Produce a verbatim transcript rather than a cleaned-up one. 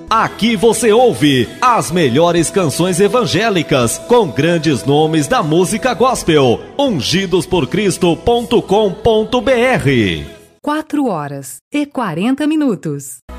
Aqui você ouve as melhores canções evangélicas com grandes nomes da música gospel. ungidos por cristo ponto com ponto br. quatro horas e quarenta minutos.